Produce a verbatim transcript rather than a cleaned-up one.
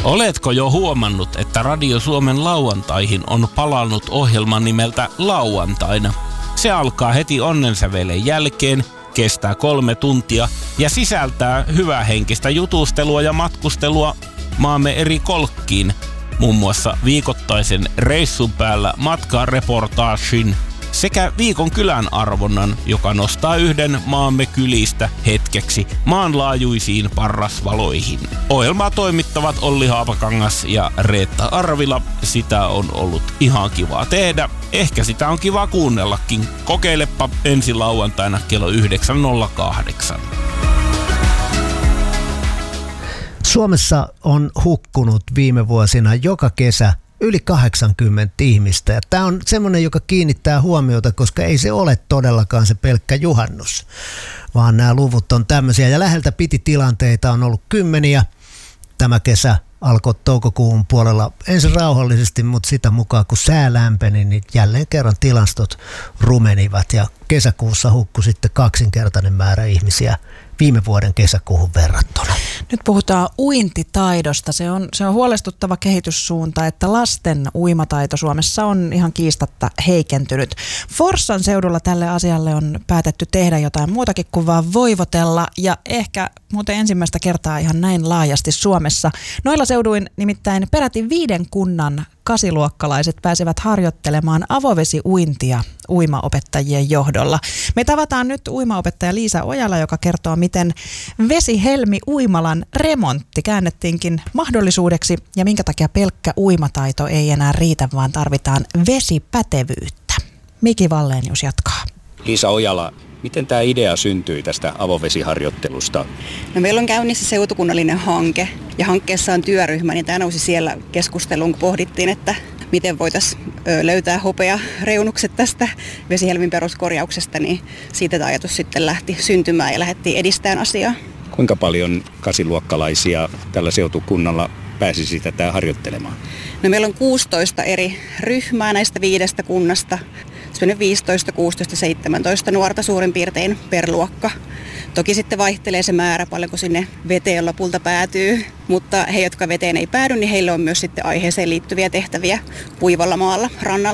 Oletko jo huomannut, että Radio Suomen lauantaihin on palannut ohjelman nimeltä Lauantaina? Se alkaa heti onnensävelen jälkeen, kestää kolme tuntia ja sisältää hyvähenkistä jutustelua ja matkustelua maamme eri kolkkiin. Muun muassa viikoittaisen reissun päällä matkareportaagin sekä viikon kylän arvonnan, joka nostaa yhden maamme kylistä hetkeksi maanlaajuisiin parrasvaloihin. Ohjelmaa toimittavat Olli Haapakangas ja Reetta Arvila. Sitä on ollut ihan kivaa tehdä. Ehkä sitä on kiva kuunnellakin. Kokeilepa ensi lauantaina kello yhdeksän nolla kahdeksan. Suomessa on hukkunut viime vuosina joka kesä yli kahdeksankymmentä ihmistä. Ja tämä on semmoinen, joka kiinnittää huomiota, koska ei se ole todellakaan se pelkkä juhannus, vaan nämä luvut on tämmöisiä. Ja läheltä piti tilanteita on ollut kymmeniä. Tämä kesä alkoi toukokuun puolella ensin rauhallisesti, mutta sitä mukaan kun sää lämpeni, niin jälleen kerran tilastot rumenivat. Ja kesäkuussa hukkui sitten kaksinkertainen määrä ihmisiä viime vuoden kesäkuuhun verrattuna. Nyt puhutaan uintitaidosta. Se on, se on huolestuttava kehityssuunta, että lasten uimataito Suomessa on ihan kiistatta heikentynyt. Forssan seudulla tälle asialle on päätetty tehdä jotain muutakin kuin vaan voivotella ja ehkä muuten ensimmäistä kertaa ihan näin laajasti Suomessa. Noilla seuduin nimittäin peräti viiden kunnan kasiluokkalaiset pääsevät harjoittelemaan avovesiuintia uimaopettajien johdolla. Me tavataan nyt uimaopettaja Liisa Ojala, joka kertoo, miten Vesihelmi uimalan remontti käännettiinkin mahdollisuudeksi ja minkä takia pelkkä uimataito ei enää riitä, vaan tarvitaan vesipätevyyttä. Miki Wallenius jatkaa. Liisa Ojala, miten tämä idea syntyi tästä avovesiharjoittelusta? No, meillä on käynnissä seutukunnallinen hanke ja hankkeessa on työryhmä, niin tämä nousi siellä keskusteluun, kun pohdittiin, että miten voitaisiin löytää hopea reunukset tästä Vesihelmin peruskorjauksesta, niin siitä tämä ajatus sitten lähti syntymään ja lähdettiin edistämään asiaa. Kuinka paljon kasiluokkalaisia tällä seutukunnalla pääsisi tätä harjoittelemaan? No, meillä on kuusitoista eri ryhmää näistä viidestä kunnasta. viisitoista, kuusitoista, seitsemäntoista nuorta suurin piirtein per luokka. Toki sitten vaihtelee se määrä, paljonko sinne veteen lopulta päätyy, mutta he, jotka veteen ei päädy, niin heillä on myös sitten aiheeseen liittyviä tehtäviä puivalla maalla, rannalla.